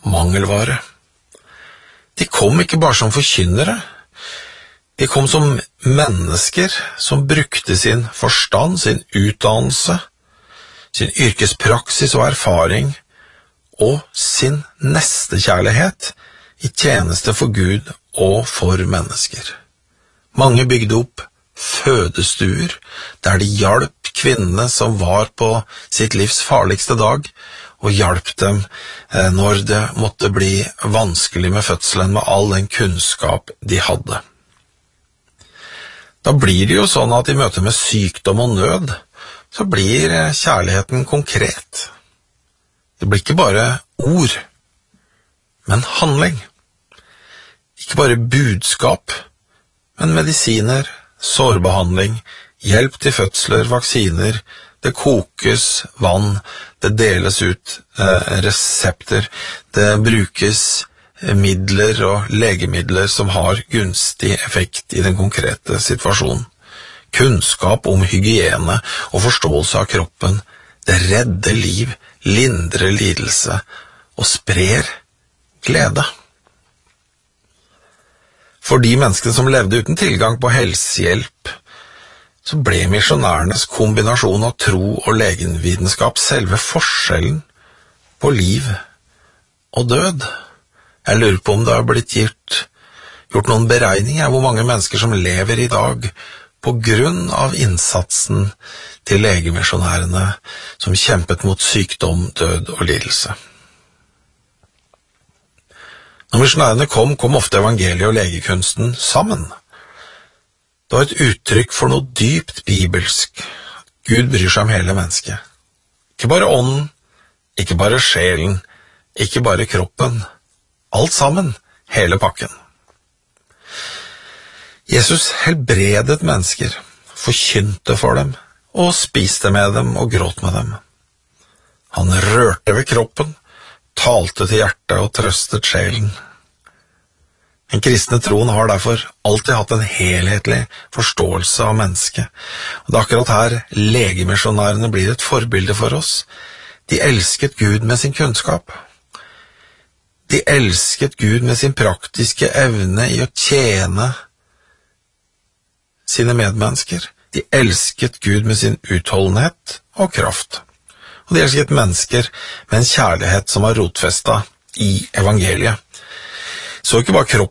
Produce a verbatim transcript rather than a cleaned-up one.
mangelvare. De kom ikke bare som forkynnere. De kom som mennesker som brukte sin forstand, sin utdannelse, sin yrkespraksis og erfaring, og sin nestekjærlighet i tjeneste for Gud og for mennesker. Mange bygde opp fødestuer, der de hjalp kvinnene som var på sitt livs farligste dag, og hjalp dem når det måtte bli vanskelig med fødselen med all den kunnskap de hadde. Da blir det jo sånn at i møte med sykdom og nød, så blir kjærligheten konkret. Det blir ikke bare ord, men handling. Ikke bare budskap, men medisiner, sårbehandling, hjelp til fødsler, vaksiner, det kokes vann, det deles ut eh, resepter, det brukes midler og legemidler som har gunstig effekt i den konkrete situasjonen. Kunnskap om hygiene og forståelse av kroppen, det redder liv, lindrer lidelse og sprer glede. For de menneskene som levde uten tilgang på helsehjelp, så ble misjonærenes kombinasjon av tro og legemvitenskap selve forskjellen på liv og død. Jeg lurer på om det har blitt gjort, gjort noen beregninger av hvor mange mennesker som lever i dag på grunn av innsatsen til legemisjonærene som kjempet mot sykdom, død og lidelse. Når misjonærene kom, kom ofte evangeliet og legekunsten sammen. Det var et uttrykk for noe dypt bibelsk. Gud bryr seg om hele mennesket. Ikke bare ånden, ikke bare sjelen, ikke bare kroppen. Alt sammen, hele pakken. Jesus helbredet mennesker, forkynte for dem, og spiste med dem og gråt med dem. Han rørte ved kroppen, talte til hjertet og trøstet sjelen. Den kristne troen har derfor alltid hatt en helhetlig forståelse av mennesket. Og det er akkurat her legemisjonærene blir et forbilde for oss. De elsket Gud med sin kunnskap. De elsket Gud med sin praktiske evne i å tjene sine medmennesker. De elsket Gud med sin utholdenhet og kraft. Og de elsket mennesker med en kjærlighet som var rotfestet i evangeliet. Så ikke bare kroppen